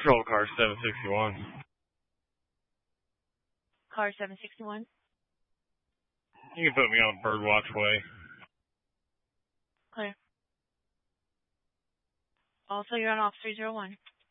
Patrol car 761. Car 761. You can put me on Birdwatch Way. Clear. Also, you're on off 301.